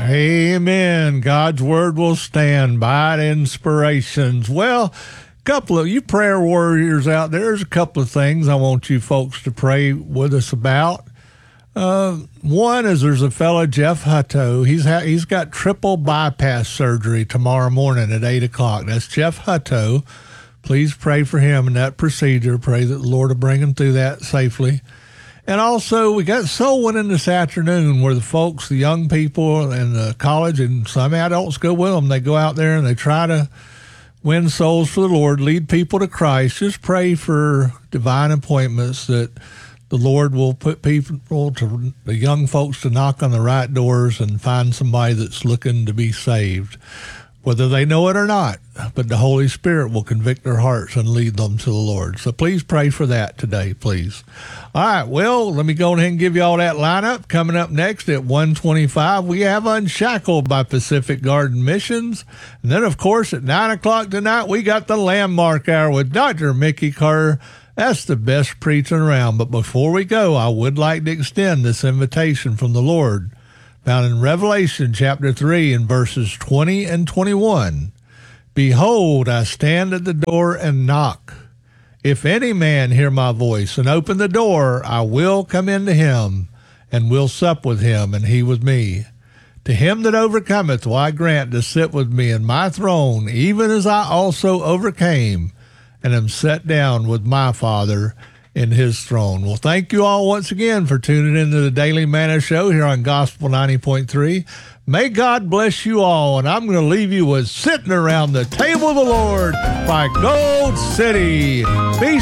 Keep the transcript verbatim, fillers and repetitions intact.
Amen. God's word will stand by inspirations. Well, a couple of you prayer warriors out there, there's a couple of things I want you folks to pray with us about. Uh, one is there's a fellow, Jeff Hutto. He's ha- he's got triple bypass surgery tomorrow morning at eight o'clock. That's Jeff Hutto. Please pray for him in that procedure. Pray that the Lord will bring him through that safely. And also, we got soul winning this afternoon where the folks, the young people in the college and some adults go with them. They go out there and they try to win souls for the Lord, lead people to Christ. Just pray for divine appointments that the Lord will put people, to the young folks, to knock on the right doors and find somebody that's looking to be saved, whether they know it or not. But the Holy Spirit will convict their hearts and lead them to the Lord. So please pray for that today, please. All right, well, let me go ahead and give you all that lineup. Coming up next at one twenty-five, we have Unshackled by Pacific Garden Missions. And then, of course, at nine o'clock tonight, we got the Landmark Hour with Doctor Mickey Carter. That's the best preaching around. But before we go, I would like to extend this invitation from the Lord, found in Revelation chapter three and verses twenty and twenty-one. Behold, I stand at the door and knock. If any man hear my voice and open the door, I will come into him and will sup with him and he with me. To him that overcometh will I grant to sit with me in my throne, even as I also overcame and am set down with my Father in his throne. Well, thank you all once again for tuning into the Daily Manna Show here on Gospel ninety point three. May God bless you all, and I'm going to leave you with Sitting Around the Table of the Lord by Gold City. Be